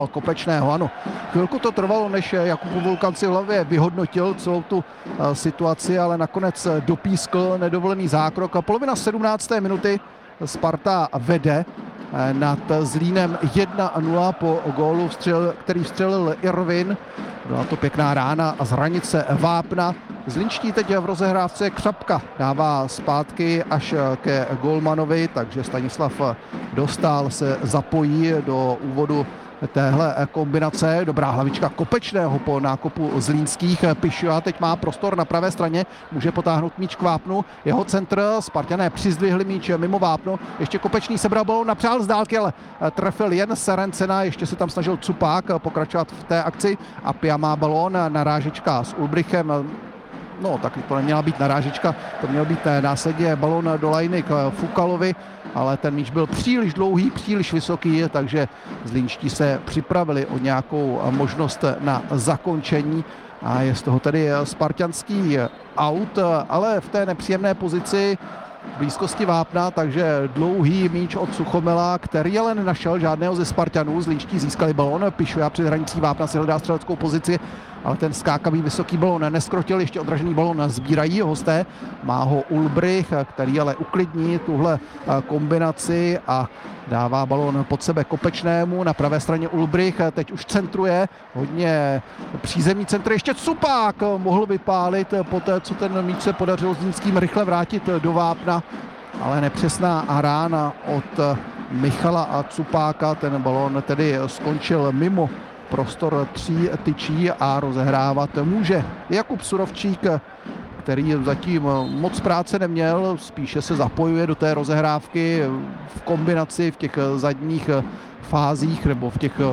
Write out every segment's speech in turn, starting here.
Kopečného, ano. Chvilku to trvalo, než Jakub Vulkan si v hlavě vyhodnotil celou tu situaci, ale nakonec dopískl nedovolený zákrok. A polovina 17. minuty Sparta vede nad Zlínem 1-0 po gólu, který vstřelil Irvin. Byla to pěkná rána a z hranice Vápna. Zlínští teď v rozehrávce Křapka dává zpátky až ke golmanovi, takže Stanislav Dostál se zapojí do úvodu téhle kombinace. Dobrá hlavička Kopečného po nákopu zlínských. Pišua teď má prostor na pravé straně, může potáhnout míč k Vápnu. Jeho centr, Spartané přizdvihli míč mimo Vápno. Ještě Kopečný sebral balón, napřál z dálky, ale trefil jen Serencena. Ještě se tam snažil Cupák pokračovat v té akci. Apia má balón, narážečka s Ulbrichem. No, tak to neměla být narážečka, to měl být následně balón do lajny k Fukalovi, ale ten míč byl příliš dlouhý, příliš vysoký, takže zlínští se připravili o nějakou možnost na zakončení a je z toho tedy spartanský aut, ale v té nepříjemné pozici v blízkosti Vápna, takže dlouhý míč od Suchomela, který ale nenašel žádného ze Spartanů. Zlínští získali balón, Pišuja před hranicí Vápna si hledá střeleckou pozici, ale ten skákavý vysoký balón neskrotil, ještě odražený balón sbírají hosté. Má ho Ulbrich, který ale uklidní tuhle kombinaci a dává balón pod sebe Kopečnému. Na pravé straně Ulbrich teď už centruje, hodně přízemní centr. Ještě Cupák mohl vypálit poté, co ten míč se podařilo Zlínským rychle vrátit do Vápna, ale nepřesná rána od Michala a Cupáka. Ten balón tedy skončil mimo prostor 3 tyčí a rozehrávat může Jakub Surovčík, který zatím moc práce neměl, spíše se zapojuje do té rozehrávky v kombinaci v těch zadních fázích nebo v těch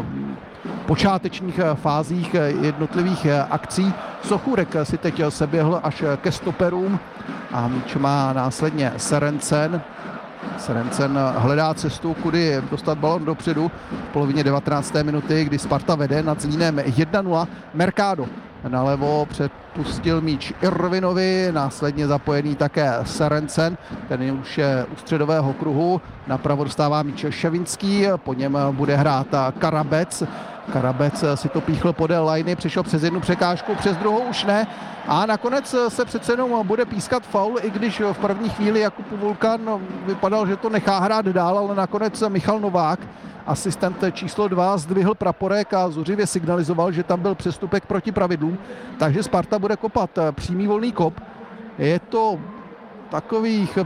počátečních fázích jednotlivých akcí. Sochůrek si teď seběhl až ke stoperům a míč má následně Serencen. Serencen hledá cestu, kudy dostat balon dopředu v polovině 19. minuty, kdy Sparta vede nad Zlínem 1-0. Mercado nalevo předpustil míč Irvinovi, následně zapojený také Serencen, ten už je u středového kruhu, napravo dostává míč Ševinský, po něm bude hrát Karabec. Karabec si to píchl podél lajny, přišel přes jednu překážku, přes druhou už ne. A nakonec se přece jenom bude pískat faul, i když v první chvíli Jakub Vulkan vypadal, že to nechá hrát dál, ale nakonec Michal Novák, asistent číslo 2, zdvihl praporek a zuřivě signalizoval, že tam byl přestupek proti pravidlům, takže Sparta bude kopat přímý volný kop. Je to takových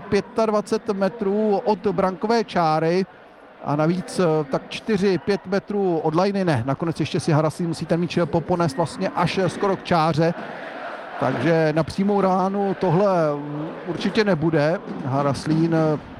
25 metrů od brankové čáry a navíc tak 4-5 metrů od lajny ne. Nakonec ještě si Haraslín musí ten míč poponést vlastně až skoro k čáře. Takže na přímou ránu tohle určitě nebude. Haraslín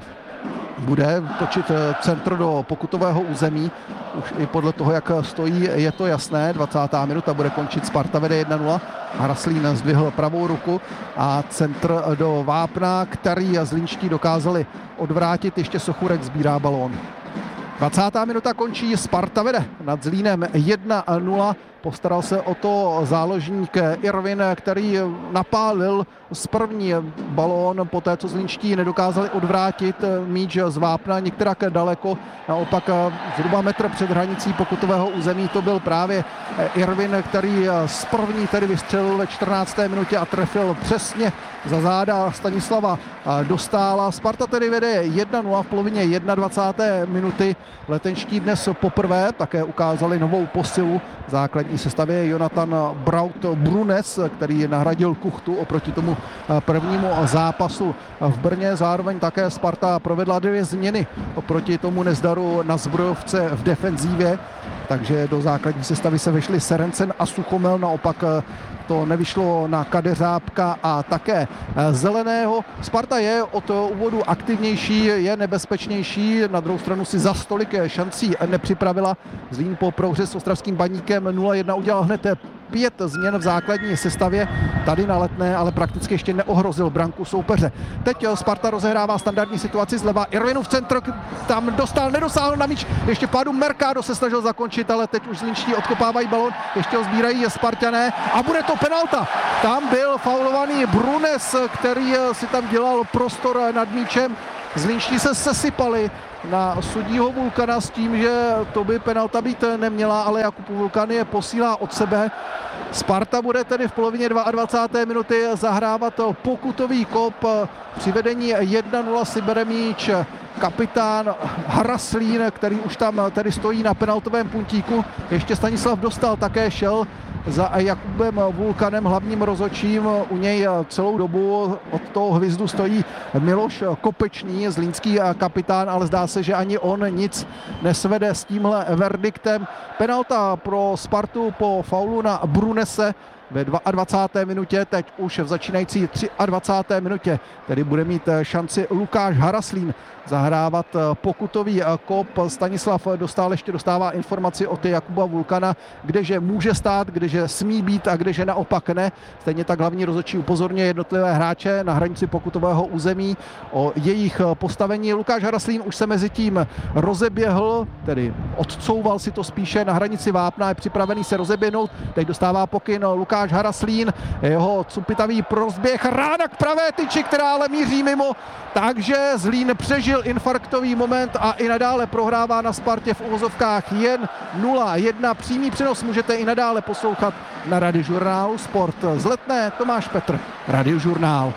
bude točit centr do pokutového území. Už i podle toho, jak stojí, je to jasné. 20. minuta bude končit, Sparta vede 1-0. Haraslín zdvihl pravou ruku a centr do Vápna, který zlínští dokázali odvrátit. Ještě Sochůrek sbírá balón. 20. minuta končí, Sparta vede nad Zlínem 1-0. Postaral se o to záložník Irvin, který napálil z první balón, poté co zlínští nedokázali odvrátit míč z Vápna některak daleko. Naopak zhruba metr před hranicí pokutového území to byl právě Irvin, který z první tedy vystřelil ve 14. minutě a trefil přesně za záda Stanislava Dostála. Sparta tedy vede 1-0 v polovině 21. minuty. Letenští dnes poprvé také ukázali novou posilu. V základní sestavě Jonathan Braut Brunes, který nahradil Kuchtu oproti tomu prvnímu zápasu v Brně. Zároveň také Sparta provedla 2 změny oproti tomu nezdaru na zbrojovce v defenzívě. Takže do základní sestavy se vešli Serencen a Suchomel, naopak to nevyšlo na Kadeřábka a také Zeleného. Sparta je od úvodu aktivnější, je nebezpečnější, na druhou stranu si za stolik šancí nepřipravila. Zlín po prohře s ostravským Baníkem 0-1 udělal hned 5 změn v základní sestavě tady na Letné, ale prakticky ještě neohrozil branku soupeře. Teď Sparta rozehrává standardní situaci zleva. Irvinův centr tam nedosáhl na míč. Ještě pádu Mercado se snažil zakončit, ale teď už zlínští odkopávají balon. Ještě ho sbírají Spartané a bude to penalta. Tam byl faulovaný Brunes, který si tam dělal prostor nad míčem. Zlínští se sesypali na sudího Vulkana s tím, že to by penalta být neměla, ale Jakub Vulkan je posílá od sebe. Sparta bude tedy v polovině 22. minuty zahrávat pokutový kop. Při vedení 1-0 si bere míč kapitán Haraslín, který už tam tedy stojí na penaltovém puntíku. Ještě Stanislav Dostal také šel za Jakubem Vulkanem, hlavním rozhodčím. U něj celou dobu od toho hvizdu stojí Miloš Kopečný, zlínský kapitán, ale zdá se, že ani on nic nesvede s tímhle verdiktem. Penalta pro Spartu po faulu na Brunese ve 22. minutě, teď už v začínající 23. minutě, tedy bude mít šanci Lukáš Haraslín zahrávat pokutový kop. Stanislav Dostál ještě dostává informaci od Jakuba Vulkana, kdeže může stát, kdeže smí být a kdeže naopak ne. Stejně tak hlavní rozhodčí upozorňuje jednotlivé hráče na hranici pokutového území o jejich postavení. Lukáš Haraslín už se mezi tím rozeběhl, tedy odcouval si to spíše na hranici vápna, je připravený se rozeběhnout. Teď dostává pokyn Lukáš Haraslín, jeho cupitavý rozběh, rána k pravé tyči, která ale míří mimo, takže Zlín přežil infarktový moment a i nadále prohrává na Spartě v uvozovkách jen 0-1. Přímý přenos můžete i nadále poslouchat na Radiožurnálu Sport. Z Letné Tomáš Petr, Radiožurnál.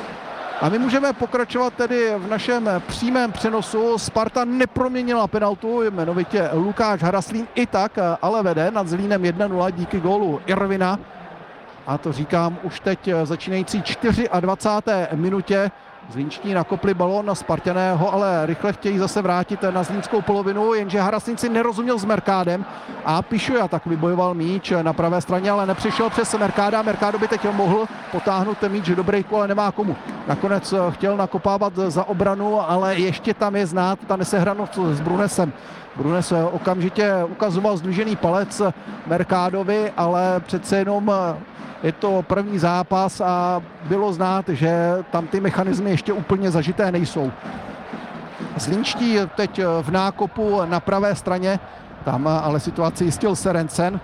A my můžeme pokračovat tedy v našem přímém přenosu. Sparta neproměnila penaltu, jmenovitě Lukáš Haraslín i tak, ale vede nad Zlínem 1-0 díky gólu Irvina. A to říkám už teď začínající 24. minutě. Zlínští nakopli balón na Spartané ho ale rychle chtějí zase vrátit na zlínskou polovinu, jenže Haraslín si nerozuměl s Merkádem a Pišoja tak vybojoval míč na pravé straně, ale nepřišel přes Merkáda. Merkádo by teď mohl potáhnout ten míč do breaku, ale nemá komu. Nakonec chtěl nakopávat za obranu, ale ještě tam je znát ta nesehranost s Brunesem. Brunes okamžitě ukazoval zdvižený palec Merkádovi, ale přece jenom je to první zápas a bylo znát, že tam ty mechanismy ještě úplně zažité nejsou. Zlínští teď v nákopu na pravé straně, tam ale situaci jistil Serencen.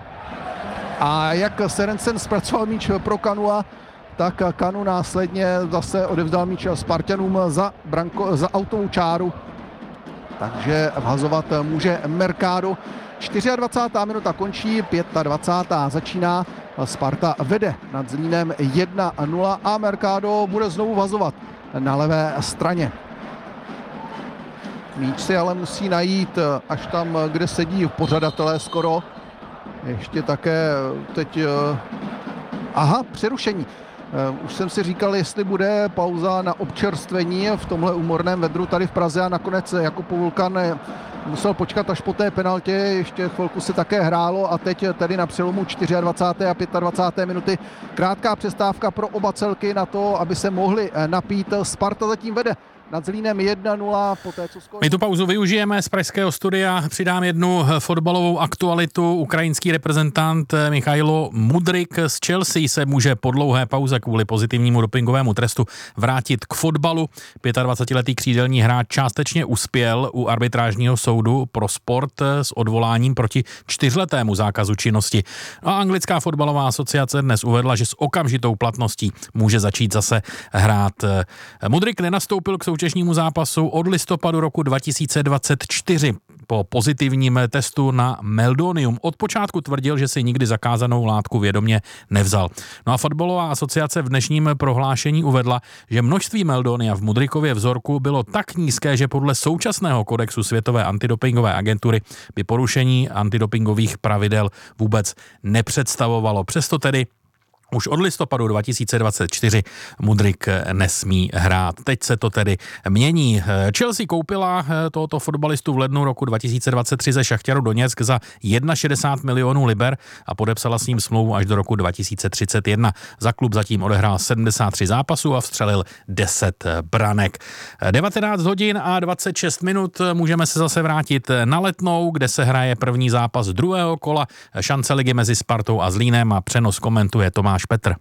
A jak Serencen zpracoval míč pro Kanua, tak Kanu následně zase odevzdal míč Spartanům za autovou čáru. Takže vhazovat může Mercado. 24. minuta končí, 25. začíná. Sparta vede nad Zlínem 1-0 a Mercado bude znovu vhazovat na levé straně. Míč si ale musí najít až tam, kde sedí pořadatelé skoro. Ještě také teď... přerušení. Už jsem si říkal, jestli bude pauza na občerstvení v tomhle úmorném vedru tady v Praze a nakonec Jakub Vulkan musel počkat až po té penaltě, ještě chvilku se také hrálo a teď tedy na přelomu 24. a 25. minuty krátká přestávka pro oba celky na to, aby se mohli napít. Sparta zatím vede nad Zlínem 1-0. Poté, co My tu pauzu využijeme z pražského studia. Přidám jednu fotbalovou aktualitu. Ukrajinský reprezentant Michailo Mudryk z Chelsea se může po dlouhé pauze kvůli pozitivnímu dopingovému trestu vrátit k fotbalu. 25-letý křídelní hráč částečně uspěl u arbitrážního soudu pro sport s odvoláním proti 4letému zákazu činnosti. A anglická fotbalová asociace dnes uvedla, že s okamžitou platností může začít zase hrát. Mudryk nenastoupil k soutěžnímu zápasu od listopadu roku 2024 po pozitivním testu na meldonium. Od počátku tvrdil, že si nikdy zakázanou látku vědomě nevzal. No a fotbalová asociace v dnešním prohlášení uvedla, že množství meldonia v Mudrykově vzorku bylo tak nízké, že podle současného kodexu Světové antidopingové agentury by porušení antidopingových pravidel vůbec nepředstavovalo. Přesto tedy už od listopadu 2024 Mudryk nesmí hrát. Teď se to tedy mění. Chelsea koupila tohoto fotbalistu v lednu roku 2023 ze Šachtaru Doněck za 61 milionů liber a podepsala s ním smlouvu až do roku 2031. Za klub zatím odehrál 73 zápasů a vstřelil 10 branek. 19 hodin a 26 minut můžeme se zase vrátit na Letnou, kde se hraje první zápas druhého kola šance ligy mezi Spartou a Zlínem a přenos komentuje Tomáš Petr.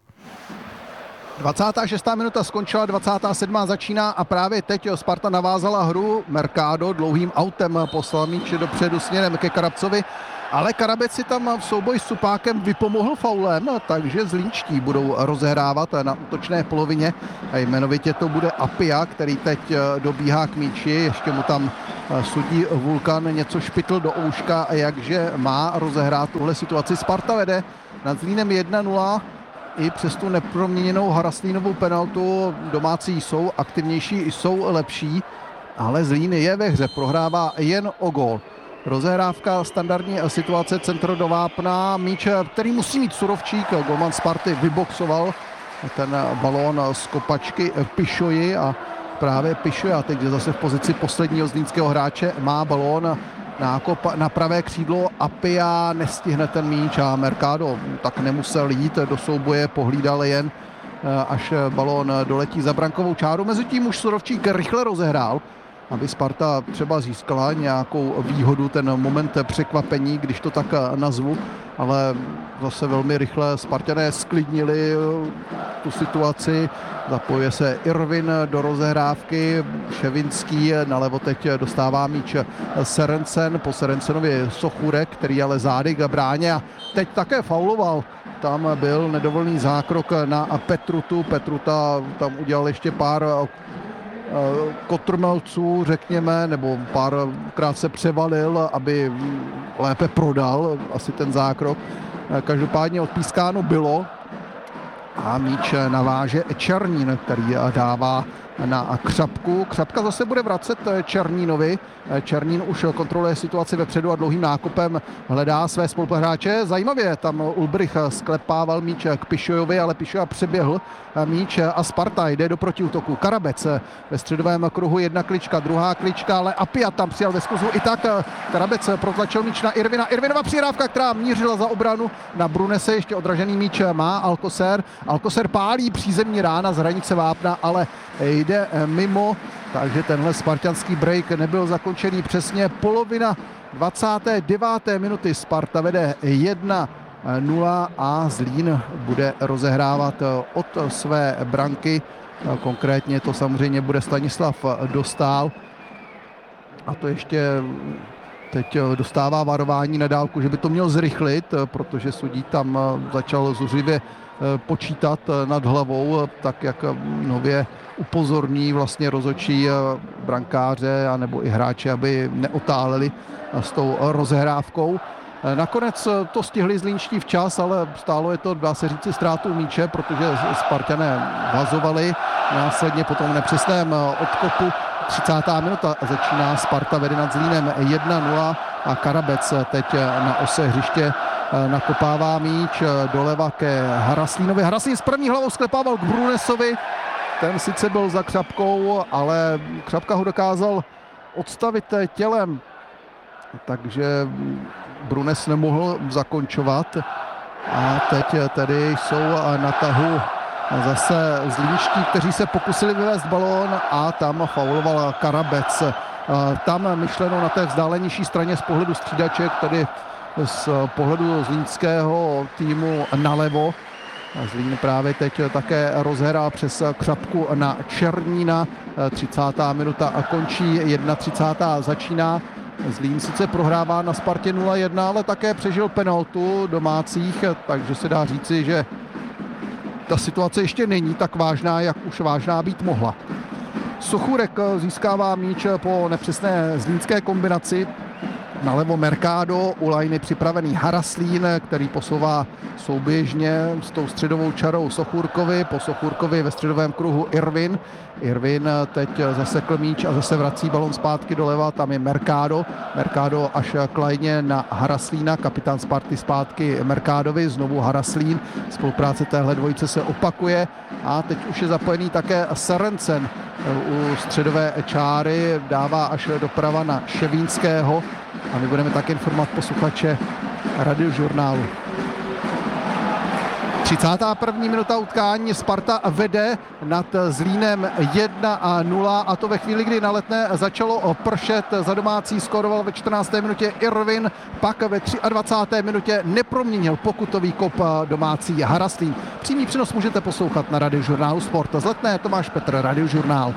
26. minuta skončila, 27. začíná a právě teď Sparta navázala hru. Mercado dlouhým autem poslal míč dopředu směrem ke Karabcovi. Ale Karabec si tam v souboji s Supákem vypomohl faulem, takže zlínští budou rozehrávat na útočné polovině. A jmenovitě to bude Apia, který teď dobíhá k míči, ještě mu tam sudí Vulkan něco špitl do ouška, jakže má rozehrát tuhle situaci. Sparta vede nad Zlínem 1-0. I přes tu neproměněnou Haraslínovou penaltu domácí jsou aktivnější, jsou lepší, ale Zlín je ve hře, prohrává jen o gól. Rozehrávka, standardní situace, centr do vápna, míč, který musí mít Surovčík, golman Sparty vyboxoval ten balón z kopačky Pišoji a právě Pišoja, a teď zase v pozici posledního zlínského hráče, má balón na pravé křídlo, Apia nestihne ten míč a Mercado tak nemusel jít do souboje, pohlídal jen, až balón doletí za brankovou čáru. Mezitím už Surovčík rychle rozehrál, aby Sparta třeba získala nějakou výhodu, ten moment překvapení, když to tak nazvu, ale zase velmi rychle Spartané sklidnili tu situaci. Zapojuje se Irvin do rozehrávky, Ševinský nalevo teď dostává míč Serencen, po Serencenovi Sochůrek, který ale zády k bráně a teď také fauloval. Tam byl nedovolný zákrok na Petrutu. Petruta tam udělal ještě pár kotrmelců, řekněme, nebo párkrát se převalil, aby lépe prodal asi ten zákrok. Každopádně odpískáno bylo a míč naváže Černín, který dává na Křapku. Křapka zase bude vracet Černínovi. Černín už kontroluje situaci vepředu a dlouhým nákopem hledá své spoluhráče. Zajímavě tam Ulbrich sklepával míč k Pišojovi, ale Pišoja přeběhl míč a Sparta jde do protiútoku. Karabec ve středovém kruhu, jedna klička, druhá klička, ale Apia tam přijal ve skluzu. I tak Karabec protlačil míč na Irvina. Irvinova přihrávka, která mířila za obranu na Brunese, ještě odražený míč má Alcocer. Alcocer pálí přízemní rána z hranice vápna, ale jde mimo, takže tenhle spartanský break nebyl zakončený přesně. Polovina 29. minuty, Sparta vede 1-0 a Zlín bude rozehrávat od své branky. Konkrétně to samozřejmě bude Stanislav Dostál. A to ještě teď dostává varování na dálku, že by to měl zrychlit, protože sudí tam začal zuřivě počítat nad hlavou, tak jak nově upozorní vlastně rozhodčí brankáře a nebo i hráče, aby neotáleli s tou rozehrávkou. Nakonec to stihli zlínští včas, ale stálo je to, dá se říci, ztrátu míče, protože Spartané vazovali. Následně po tom nepřesném odkopu 30. minuta začíná, Sparta vede nad Zlínem 1-0 a Karabec teď na ose hřiště nakopává míč doleva ke Haraslínovi. Haraslín s první hlavou sklepával k Brunesovi. Ten sice byl za Křapkou, ale Křapka ho dokázal odstavit tělem, takže Brunes nemohl zakončovat. A teď tedy jsou na tahu zase zlínští, kteří se pokusili vyvést balón a tam fauloval Karabec. Tam myšleno na té vzdálenější straně z pohledu střídaček, tedy z pohledu zlínského týmu nalevo. Zlín právě teď také rozhrál přes Křapku na Černína. 30. minuta končí, 31. začíná. Zlín sice prohrává na Spartě 0-1, ale také přežil penaltu domácích, takže se dá říci, že ta situace ještě není tak vážná, jak už vážná být mohla. Sochůrek získává míč po nepřesné zlínské kombinaci. Nalevo Mercado, u lajny připravený Haraslín, který posouvá souběžně s tou středovou čarou Sochůrkovi. Po Sochůrkovi ve středovém kruhu Irvin. Irvin teď zasekl míč a zase vrací balon zpátky doleva, tam je Mercado. Mercado až k lajně na Haraslína, kapitán Sparty zpátky Mercadovi, znovu Haraslín. Spolupráce téhle dvojice se opakuje a teď už je zapojený také Serencen u středové čáry, dává až doprava na Ševínského. A my budeme také informovat posluchače Radiožurnálu. 31. minuta utkání, Sparta vede nad Zlínem 1-0 a to ve chvíli, kdy na Letné začalo pršet. Za domácí skoroval ve 14. minutě Irvin, pak ve 23. minutě neproměnil pokutový kop domácí Haraslín. Přímý přenos můžete poslouchat na Radiožurnálu Sport. Z Letné Tomáš Petr, Radiožurnál.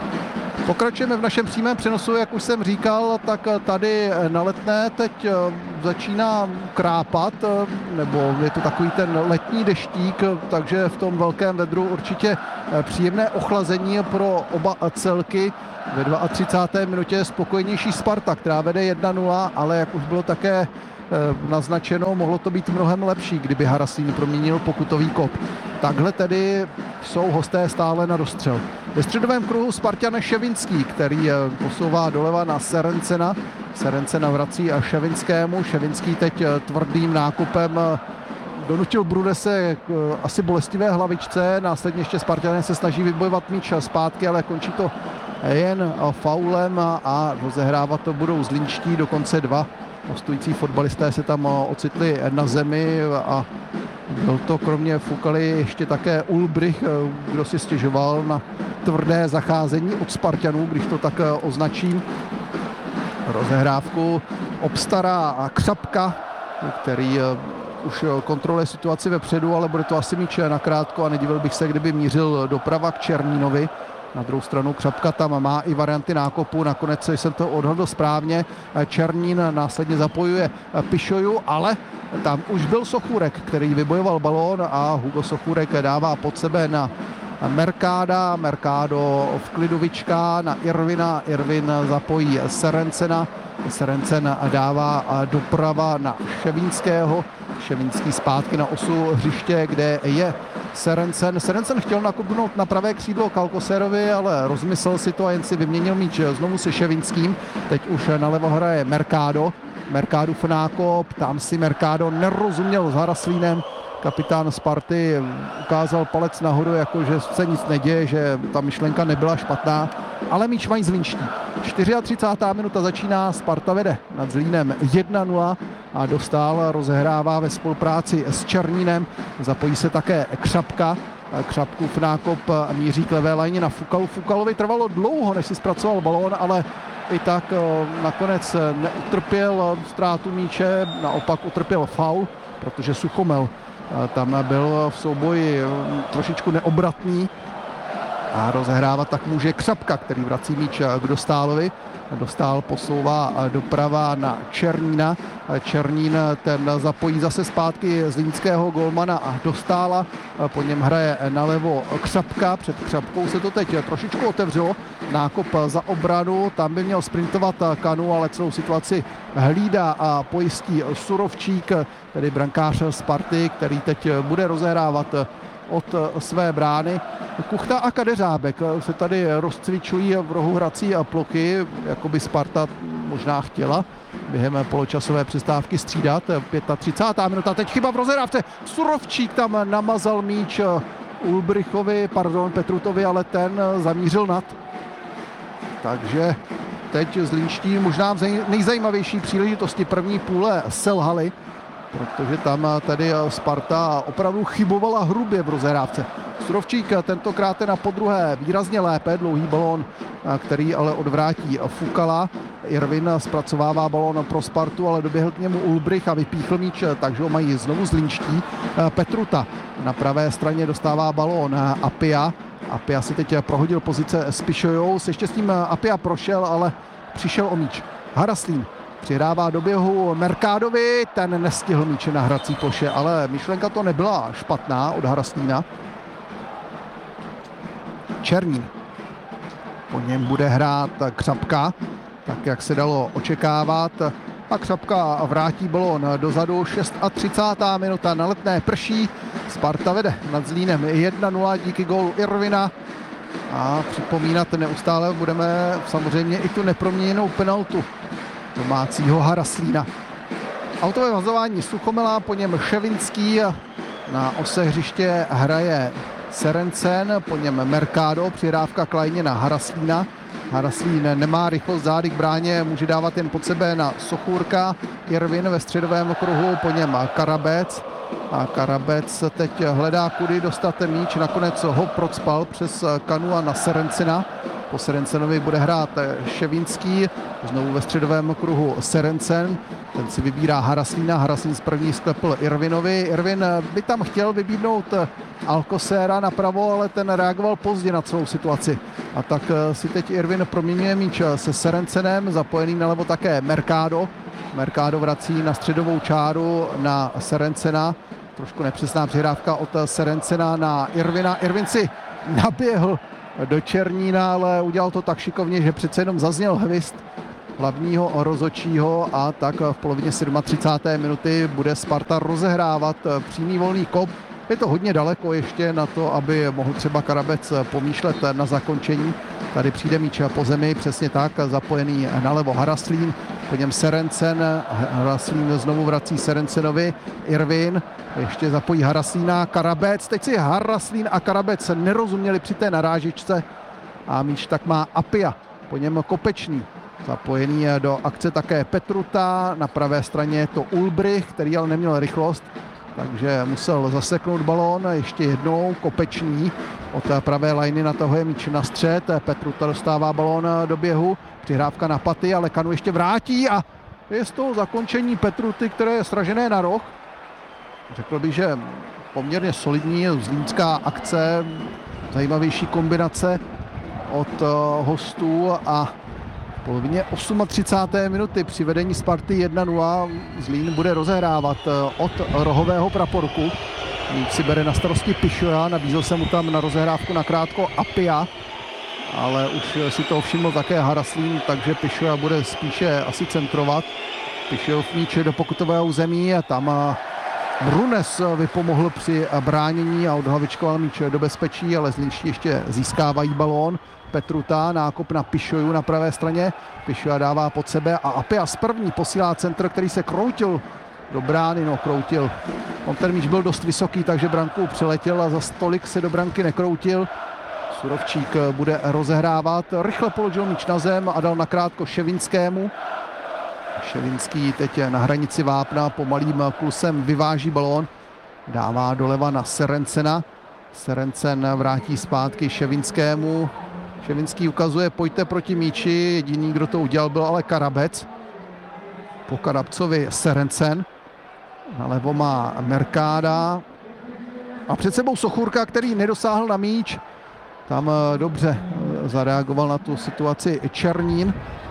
Pokračujeme v našem přímém přenosu, jak už jsem říkal, tak tady na Letné teď začíná krápat, nebo je to takový ten letní deštík, takže v tom velkém vedru určitě příjemné ochlazení pro oba celky. Ve 32. minutě spokojenější Sparta, která vede 1-0, ale jak už bylo také naznačeno, mohlo to být mnohem lepší, kdyby Haraslín proměnil pokutový kop. Takhle tedy jsou hosté stále na dostřel. Ve středovém kruhu Spartan Ševinský, který posouvá doleva na Serencena. Serencena vrací Ševinskému. Ševinský teď tvrdým nákupem donutil Brudese k asi bolestivé hlavičce. Následně ještě Spartané se snaží vybojovat míč zpátky, ale končí to jen faulem a rozehrávat to budou zlínští, dokonce dva hostující fotbalisté se tam ocitli na zemi a byl to kromě Fukaly ještě také Ulbrich, kdo si stěžoval na tvrdé zacházení od Spartanů, když to tak označím. Rozehrávku obstará Křapka, který už kontroluje situaci vepředu, ale bude to asi míč nakrátko a nedivil bych se, kdyby mířil doprava k Černínovi. Na druhou stranu Křapka tam má i varianty nákopu, nakonec jsem to odhadl správně. Černín následně zapojuje Pišoju, ale tam už byl Sochůrek, který vybojoval balón a Hugo Sochůrek dává pod sebe na Merkáda. Mercado v klidu vyčká na Irvina. Irvin zapojí Serencena. Serencen dává doprava na Ševínského. Ševínský zpátky na osu hřiště, kde je Serencen. Serencen chtěl nakopnout na pravé křídlo Kalkoserovi, ale rozmyslel si to a jen si vyměnil míč znovu se Ševinským. Teď už nalevo hraje Mercado. Mercadův nákop, tam si Mercado nerozuměl s Haraslínem. Kapitán Sparty ukázal palec nahoru, jakože se nic neděje, že ta myšlenka nebyla špatná, ale míč mají zlínští. 34. minuta začíná, Sparta vede nad Zlínem 1-0 a Dostál rozehrává ve spolupráci s Černínem. Zapojí se také Křapka. Křapkův nákop míří k levé lajně na Fukalu. Fukalovi trvalo dlouho, než si zpracoval balón, ale i tak nakonec neutrpěl ztrátu míče, naopak utrpěl faul, protože Suchomel tam byl v souboji trošičku neobratný a rozehrávat tak může Křapka, který vrací míč k Dostálovi. Dostál posouvá doprava na Černína. Černín ten zapojí zase zpátky zlínského golmana a Dostála. Po něm hraje nalevo Křapka. Před Křapkou se to teď trošičku otevřelo. Nákop za obranu. Tam by měl sprintovat Kanu, ale celou situaci hlídá a pojistí Surovčík, tedy brankář Sparty, který teď bude rozehrávat od své brány. Kuchta a Kadeřábek se tady rozcvičují v rohu hrací plochy, jako by Sparta možná chtěla během poločasové přestávky střídat. 35. minuta, teď chyba v rozehrávce. Surovčík tam namazal míč Petrutovi, ale ten zamířil nad. Takže teď zlínští možná v nejzajímavější příležitosti první půle selhali, protože tam tady Sparta opravdu chybovala hrubě v rozehrávce. Surovčík tentokrát na podruhé výrazně lépe, dlouhý balón, který ale odvrátí Fukala. Irvin zpracovává balón pro Spartu, ale doběhl k němu Ulbrich a vypíchl míč, takže ho mají znovu zlínští. Petruta na pravé straně dostává balón Apia. Apia si teď prohodil pozice s Pišojou, se štěstím Apia prošel, ale přišel o míč. Haraslín přihrává do běhu Mercadovi, ten nestihl míče na hrací ploše, ale myšlenka to nebyla špatná od Haraslína. Černín. Po něm bude hrát Křapka, tak jak se dalo očekávat. A Křapka vrátí balón dozadu. 36. minuta na Letné prší. Sparta vede nad Zlínem 1-0 díky gólu Irvina. A připomínat neustále budeme samozřejmě i tu neproměněnou penaltu domácího Haraslína. Autové vazování Suchomela, po něm Ševinský, na ose hřiště hraje Serencen, po něm Mercado, přihrávka k lajně na Haraslína. Haraslín nemá rychlost zády k bráně, může dávat jen pod sebe na Sochůrka. Irvin ve středovém kruhu, po něm Karabec. A Karabec teď hledá, kudy dostat ten míč, nakonec ho procpal přes Kanu a na Serencena. Po Serencenovi bude hrát Ševinský, znovu ve středovém kruhu Serencen, ten si vybírá Haraslína, Haraslín z první sklepl Irvinovi, Irvin by tam chtěl vybídnout Alcosera napravo, ale ten reagoval pozdě na celou situaci. A tak si teď Irvin proměňuje míč se Serencenem, zapojený nalevo také Mercado. Mercado vrací na středovou čáru na Serencena, trošku nepřesná přihrávka od Serencena na Irvina, Irvin si naběhl do Černína, ale udělal to tak šikovně, že přece jenom zazněl hvist hlavního rozhodčího a tak v polovině 37. minuty bude Sparta rozehrávat přímý volný kop. Je to hodně daleko ještě na to, aby mohl třeba Karabec pomýšlet na zakončení. Tady přijde míč po zemi, přesně tak, zapojený nalevo Haraslín, po něm Serencen, Haraslín znovu vrací Serencenovi, Irvin, ještě zapojí Haraslína, Karabec, teď si Haraslín a Karabec nerozuměli při té narážičce a míč tak má Apia, po něm Kopečný. Zapojený do akce také Petruta, na pravé straně je to Ulbrich, který ale neměl rychlost, takže musel zaseknout balón, ještě jednou Kopečný od pravé lajny natahuje míč na střed, Petruta dostává balón do běhu, přihrávka na paty, ale Kanu ještě vrátí a je z toho zakončení Petruty, které je sražené na roh. Řekl bych, že poměrně solidní zlínská akce, zajímavější kombinace od hostů a v polovině 38. minuty při vedení Sparty 1-0 Zlín bude rozehrávat od rohového praporku. Míč si bere na starosti Pišoja, nabízel se mu tam na rozehrávku nakrátko Apia, ale už si to všiml také Haraslín, takže Pišoja bude spíše asi centrovat. Pišojov míč do pokutového území a tam Brunes vypomohl při bránění a odhlavičkoval míč do bezpečí, ale Zlínští ještě získávají balón. Petruta, nákop na Pišoju na pravé straně, Pišoja dává pod sebe a Apia z první posílá centr, který se kroutil do brány, kroutil. On ten míč byl dost vysoký, takže branku přeletěl a za stolik se do branky nekroutil. Surovčík bude rozehrávat, rychle položil míč na zem a dal nakrátko Ševinskému. Ševinský teď na hranici vápna, pomalým klusem vyváží balón, dává doleva na Serencena. Serencen vrátí zpátky Ševinskému. Ševinský ukazuje, pojďte proti míči, jediný, kdo to udělal, byl ale Karabec. Po Karabcovi Serencen. Nalevo má Mercada. A před sebou Sochůrka, který nedosáhl na míč. Tam dobře zareagoval na tu situaci Černín.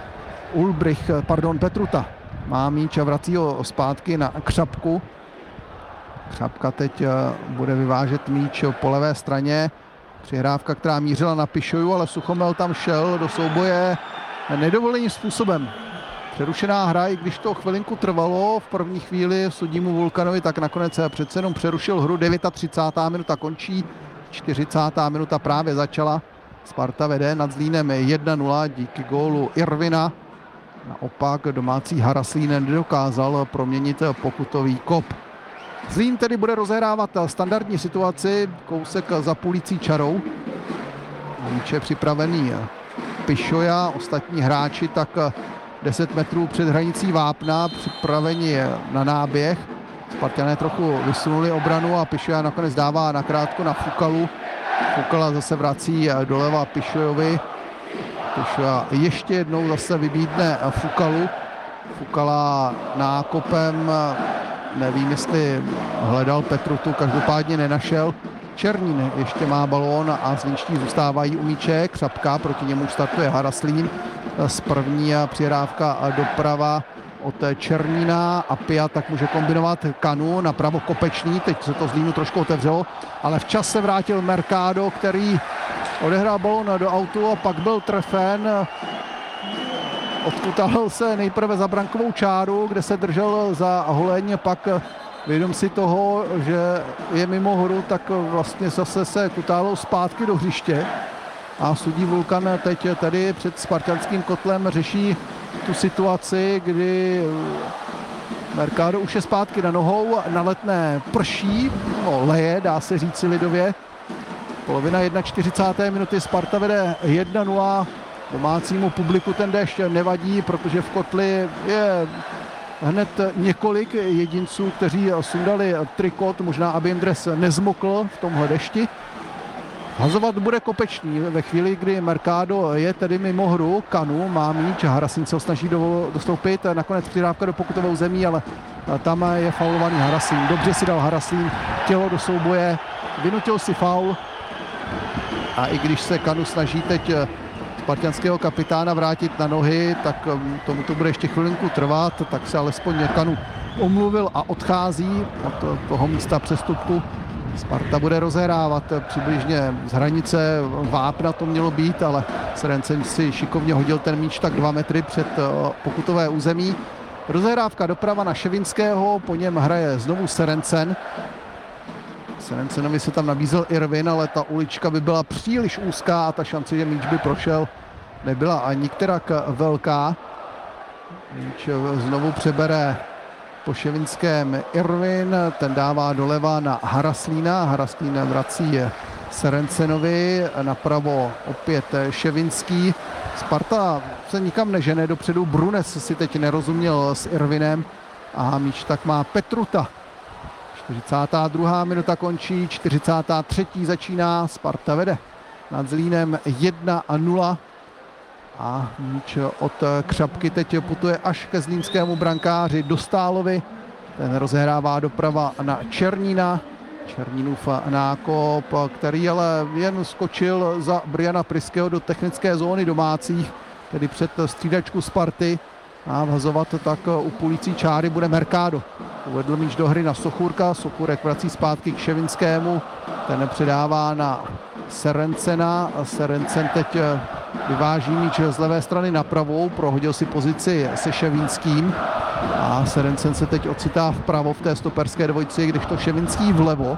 Petruta má míč a vrací ho zpátky na Křapku. Křapka teď bude vyvážet míč po levé straně. Přihrávka, která mířila na Pišoju, ale Suchomel tam šel do souboje nedovoleným způsobem. Přerušená hra, i když to chvilinku trvalo, v první chvíli Sudímu Vulkanovi, tak nakonec přece jenom přerušil hru. 39. minuta končí, 40. minuta právě začala. Sparta vede nad Zlínem 1-0 díky gólu Irvina. Naopak domácí Haraslín nedokázal proměnit pokutový kop. Zlín tedy bude rozehrávat standardní situaci, kousek za půlící čarou. Míč je připravený Pišoja, ostatní hráči tak 10 metrů před hranicí vápna, připraveni na náběh. Spartané trochu vysunuli obranu a Pišoja nakonec dává nakrátko na Fukalu. Fukala zase vrací doleva Pišojovi. Pišoja ještě jednou zase vybídne Fukalu. Fukala nákopem, nevím, jestli hledal Petrutu, každopádně nenašel. Černín ještě má balón a Zlínští zůstávají u míče. Křapka, proti němu startuje Haraslín. Z první přihrávka doprava od Černína. Apia tak může kombinovat Kanu, napravo Kopečný, teď se to Zlínu trošku otevřelo, ale včas se vrátil Mercado, který odehrál balón do autu a pak byl trefen. Odkutal se nejprve za brankovou čáru, kde se držel za holeň, pak vědom si toho, že je mimo hru, tak vlastně zase se kutálou zpátky do hřiště. A Sudí Vulkan teď tady před spartanským kotlem řeší tu situaci, kdy Mercado už je zpátky na nohou, na Letné prší, leje, dá se říci lidově. Polovina 41. minuty, Sparta vede 1-0. Domácímu publiku ten déšť nevadí, protože v kotli je hned několik jedinců, kteří sundali trikot, možná aby jim dres nezmokl v tomhle dešti. Hazovat bude Kopečný ve chvíli, kdy Mercado je tedy mimo hru. Kanu má míč, Haraslín se ho snaží dostoupit, nakonec přihrávka do pokutového zemí, ale tam je faulovaný Haraslín. Dobře si dal Haraslín tělo do souboje, vynutil si faul a i když se Kanu snaží teď spartanského kapitána vrátit na nohy, tak tomu to bude ještě chvilinku trvat, tak se alespoň Kanu omluvil a odchází od toho místa přestupku. Sparta bude rozehrávat přibližně z hranice Vápna to mělo být, ale Serencen si šikovně hodil ten míč tak 2 metry před pokutové území. Rozehrávka doprava na Ševinského, po něm hraje znovu Serencen. Serencenovi se tam nabízel Irvin, ale ta ulička by byla příliš úzká a ta šance, že míč by prošel, nebyla ani nikterak velká. Míč znovu přebere po Ševinském Irvin, ten dává doleva na Haraslína, Haraslín vrací Serencenovi, napravo opět Ševinský. Sparta se nikam nežene dopředu, Brunes si teď nerozuměl s Irvinem a míč tak má Petruta. 42. minuta končí, 43. začíná, Sparta vede nad Zlínem 1-0 a míč od Křapky teď putuje až ke zlínskému brankáři Dostálovi. Ten rozehrává doprava na Černína. Černínův nákop, který ale jen skočil za Briana Priského do technické zóny domácích, tedy před střídačku Sparty. A vhazovat tak u půlící čáry bude Mercado. Uvedl míč do hry na Sochůrka, Sochůrek vrací zpátky k Ševinskému, ten předává na Serencena. Serencen teď vyváží míč z levé strany na pravou, prohodil si pozici se Ševinským a Serencen se teď ocitá vpravo v té stoperské dvojici, kdežto Ševinský vlevo.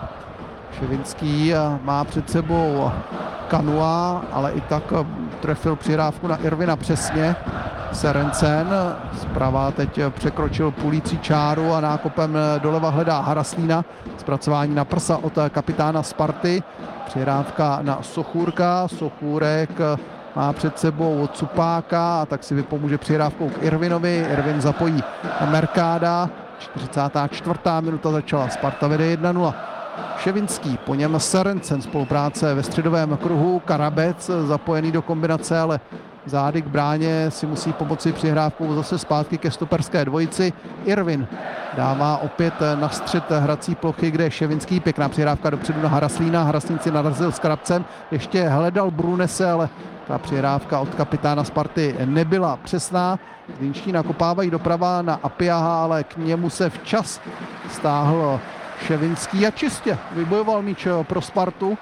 Ševinský má před sebou Kanua, ale i tak trefil přihrávku na Irvina přesně. Serencen zprava teď překročil půlící čáru a nákopem doleva hledá Haraslína. Zpracování na prsa od kapitána Sparty. Přihrávka na Sochůrka. Sochůrek má před sebou Cupáka a tak si vypomůže přihrávkou k Irvinovi. Irvin zapojí Mercada. 44. minuta začala. Sparta vede 1-0. Ševinský, po něm Serencen, spolupráce ve středovém kruhu. Karabec zapojený do kombinace, ale zády k bráně si musí pomoci přihrávkou zase zpátky ke stoperské dvojici. Irvin dává opět na střed hrací plochy, kde je Ševinský. Pěkná přihrávka dopředu na Haraslína. Haraslín si narazil s Krabcem. Ještě hledal Brunese, ale ta přihrávka od kapitána Sparty nebyla přesná. Zlínští nakopávají doprava na Apiaha, ale k němu se včas stáhl Ševinský a čistě vybojoval míč pro Spartu.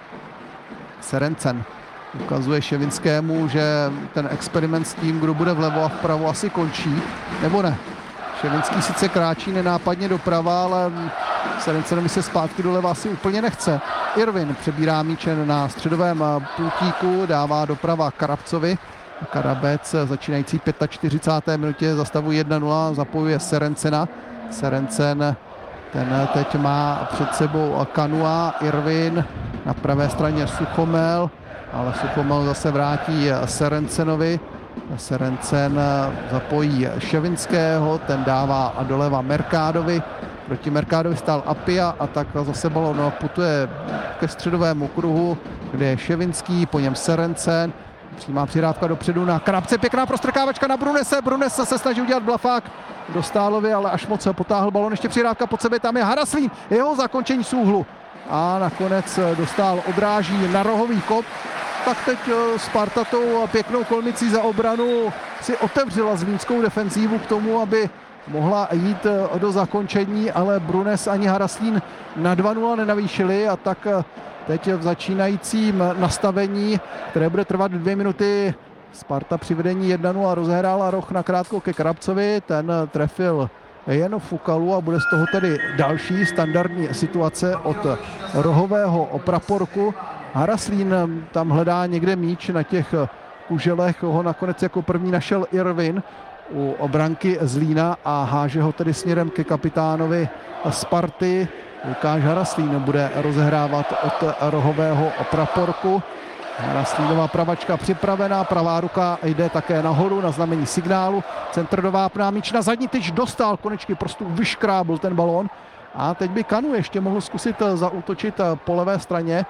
Serencen ukazuje Ševinskému, že ten experiment s tím, kdo bude vlevo a vpravo, asi končí, nebo ne. Ševinský sice kráčí nenápadně doprava, ale Serencenovi se zpátky doleva asi úplně nechce. Irvin přebírá míč na středovém pultíku, dává doprava Karabcovi. Karabec začínající 45. minutě zastavuje 1-0, zapojuje Serencena. Serencen ten teď má před sebou Kanua, Irvin, na pravé straně Suchomel, ale Suchomel zase vrátí Serencenovi. Serencen zapojí Ševinského, ten dává doleva Mercadovi. Proti Mercadovi stál Apia a tak zase balon putuje ke středovému kruhu, kde je Ševinský, po něm Serencen. Přímá přihrávka dopředu na Krabce, pěkná prostrkávačka na Brunese. Brunes se snaží udělat blafák Dostálovi, ale až moc potáhl balon, ještě přihrávka pod sebe, tam je Haraslín, jeho zakončení z úhlu. A nakonec Dostál odráží na rohový kop. Tak teď Sparta tou pěknou kolmicí za obranu si otevřela zlínskou defenzívu k tomu, aby mohla jít do zakončení, ale Brunes ani Haraslín na 2-0 nenavýšili a tak teď v začínajícím nastavení, které bude trvat 2 minuty, Sparta při vedení 1-0 rozehrála roh nakrátko ke Krabcovi, ten trefil jen Fukalu a bude z toho tedy další standardní situace od rohového praporku. Haraslín tam hledá někde míč na těch kuželech, ho nakonec jako první našel Irvin u obranky Zlína a háže ho tedy směrem ke kapitánovi Sparty. Lukáš Haraslín bude rozehrávat od rohového praporku. Haraslínová pravačka připravená, pravá ruka jde také nahoru na znamení signálu. Centr do vápna, míč na zadní tyč, Dostál konečky, prostě vyškrábl ten balón. A teď by Kanu ještě mohl zkusit zaútočit po levé straně.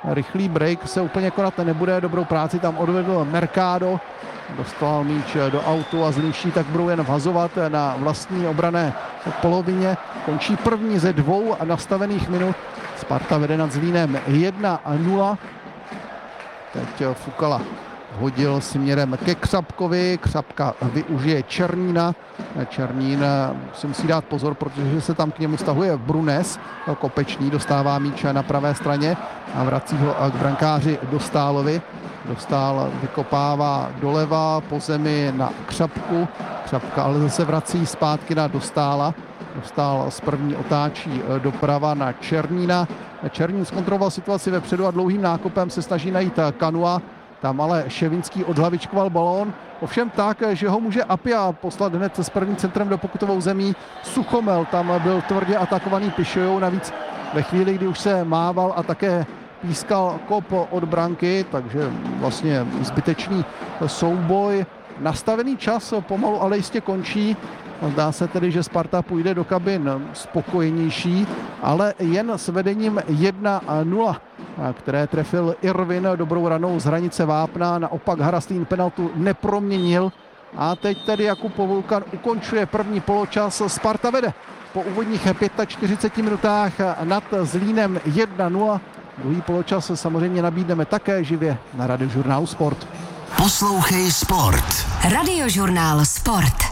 rychlý break se úplně konat nebude. Dobrou práci tam odvedl Mercado. Dostal míč do autu a Zlínští tak budou jen vhazovat na vlastní obranné polovině. Končí první ze 2 nastavených minut. Sparta vede nad Zlínem 1-0. Teď Fukala hodil směrem ke Křapkovi. Křapka využije Černína. Černín si musí dát pozor, protože se tam k němu stahuje Brunes. Kopečný dostává míč na pravé straně a vrací ho k brankáři Dostálovi. Dostál vykopává doleva po zemi na Křapku. Křapka ale zase vrací zpátky na Dostála. Dostál z první otáčí doprava na Černína. Černín zkontroloval situaci vepředu a dlouhým nákopem se snaží najít Kanua. Tam ale Ševinský odhlavičkoval balón. Ovšem tak, že ho může Apia poslat hned s prvním centrem do pokutovou zemí. Suchomel tam byl tvrdě atakovaný Pišojou. Navíc ve chvíli, kdy už se mával a také pískal kop od branky, takže vlastně zbytečný souboj. Nastavený čas pomalu ale jistě končí. Zdá se tedy, že Sparta půjde do kabin spokojenější, ale jen s vedením 1-0, které trefil Irvin dobrou ranou z hranice vápna. Naopak Harastín penaltu neproměnil. A teď tedy Jakub Povulkan ukončuje první poločas. Sparta vede po úvodních 45 minutách nad Zlínem 1-0. Druhý poločas samozřejmě nabídneme také živě na Radiožurnálu Sport. Poslouchej Sport. Radiožurnál Sport.